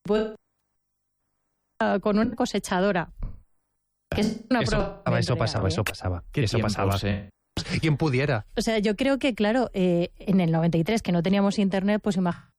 Pues, con una cosechadora. Que es una prueba Eso pasaba. ¿Qué Eso tiempos, pasaba. ¿Quién pudiera? O sea, yo creo que, claro, en el 93, que no teníamos internet, pues imagínate,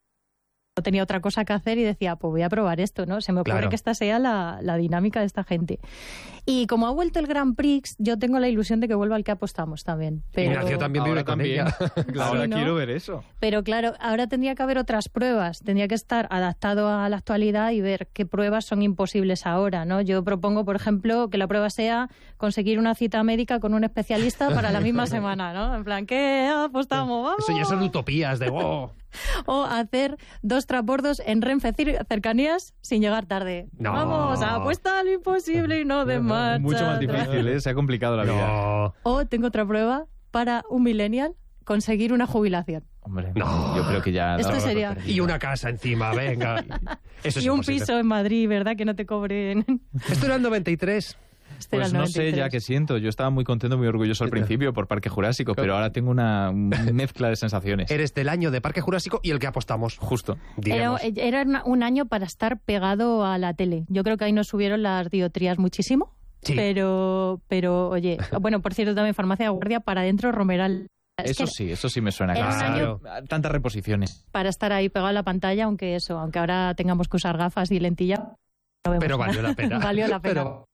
no tenía otra cosa que hacer y decía, pues voy a probar esto, ¿no? Se me ocurre Claro. que esta sea la dinámica de esta gente. Y como ha vuelto el Grand Prix, yo tengo la ilusión de que vuelva al que apostamos también. Pero... Ignacio también vive Ahora con también. ella. Ahora Sí, ¿no? quiero ver eso. Pero claro, ahora tendría que haber otras pruebas, tendría que estar adaptado a la actualidad y ver qué pruebas son imposibles ahora, ¿no? Yo propongo, por ejemplo, que la prueba sea conseguir una cita médica con un especialista para la misma semana, ¿no? En plan, ¿qué apostamos? ¡Vamos! Eso ya son utopías de wow. O hacer 2 transbordos en Renfe cercanías sin llegar tarde. No. Vamos, apuesta a lo imposible y no de marcha. Mucho más atrás. difícil, ¿eh? Se ha complicado la vida. No. O tengo otra prueba para un millennial conseguir una jubilación. Hombre, No. yo creo que ya... Esto la sería- tontería. Y una casa encima, venga. Eso es Y un imposible. piso en Madrid, ¿verdad? Que no te cobren. Esto era el 93. Este era Pues el no sé 93. ya qué siento. Yo estaba muy contento, muy orgulloso al principio por Parque Jurásico, pero ahora tengo una mezcla de sensaciones. Eres del año de Parque Jurásico y el que apostamos. Justo. Era, Diremos. un año para estar pegado a la tele. Yo creo que ahí nos subieron las diotrías muchísimo. Sí. Pero, oye, bueno, por cierto, también Farmacia de Guardia para adentro, Romeral. Es que Eso sí me suena. era un Claro. Tantas reposiciones. para estar ahí pegado a la pantalla, aunque aunque ahora tengamos que usar gafas y lentilla. no vemos Pero nada. valió la pena. Valió la pena. Pero-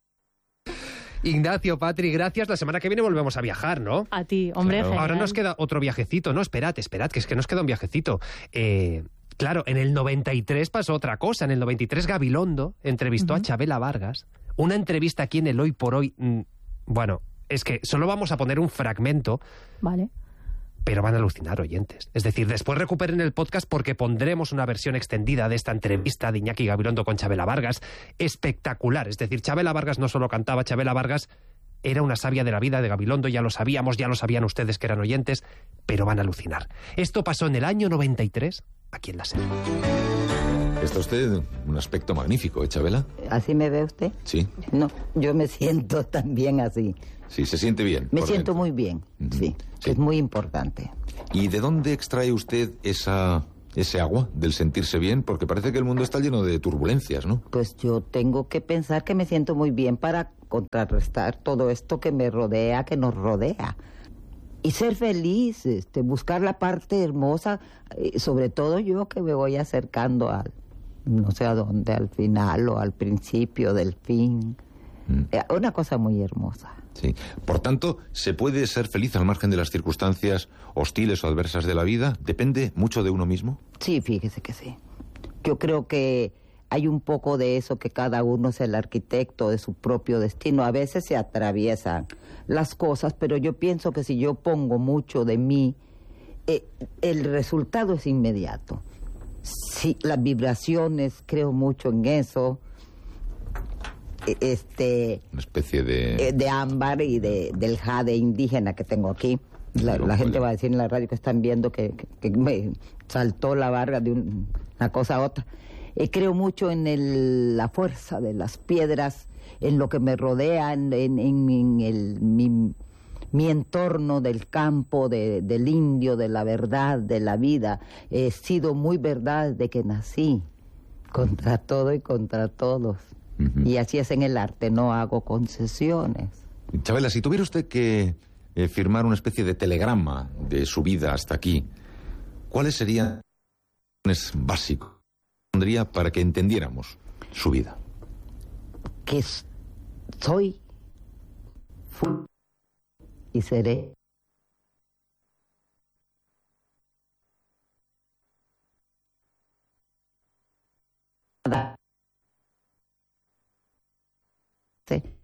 Ignacio, Patri, gracias. La semana que viene volvemos a viajar, ¿no? A ti, hombre. Claro. genial. Ahora nos queda otro viajecito. No, esperad, que es que nos queda un viajecito. Claro, en el 93 pasó otra cosa. En el 93 Gabilondo entrevistó a Chabela Vargas. Una entrevista aquí en el Hoy por Hoy. Bueno, es que solo vamos a poner un fragmento, Vale. pero van a alucinar, oyentes. Es decir, después recuperen el podcast porque pondremos una versión extendida de esta entrevista de Iñaki Gabilondo con Chabela Vargas. Espectacular. Es decir, Chabela Vargas no solo cantaba, Chabela Vargas era una sabia de la vida de Gabilondo, ya lo sabíamos, ya lo sabían ustedes que eran oyentes, pero van a alucinar. Esto pasó en el año 93, aquí en la SER. Está usted un aspecto magnífico, ¿eh, Chabela? ¿Así me ve usted? Sí, No, yo me siento también así. sí, se siente bien. Me por siento dentro. muy bien, Ujú. sí, Sí. es muy importante. ¿Y de dónde extrae usted ese agua del sentirse bien? Porque parece que el mundo está lleno de turbulencias, ¿no? Pues yo tengo que pensar que me siento muy bien para contrarrestar todo esto que me rodea, que nos rodea. Y ser feliz, buscar la parte hermosa, sobre todo yo que me voy acercando al, no sé a dónde, al final o al principio del fin. Una cosa muy hermosa. Sí. Por tanto, ¿se puede ser feliz al margen de las circunstancias hostiles o adversas de la vida? ¿Depende mucho de uno mismo? Sí, fíjese que sí. Yo creo que hay un poco de eso, que cada uno es el arquitecto de su propio destino. A veces se atraviesan las cosas, pero yo pienso que si yo pongo mucho de mí, el resultado es inmediato. Sí, las vibraciones, creo mucho en eso. Una especie de... De ámbar y del jade indígena que tengo aquí. La gente va a decir en la radio que están viendo que me saltó la barra de una cosa a otra. Creo mucho en la fuerza de las piedras, en lo que me rodea, mi entorno del campo, del indio, de la verdad, de la vida. He sido muy verdad desde que nací, contra todo y contra todos. Ujú. Y así es en el arte, no hago concesiones. Chabela, si tuviera usted que firmar una especie de telegrama de su vida hasta aquí, ¿cuáles serían los básicos que pondría para que entendiéramos su vida? Que soy, fui y seré. Sí.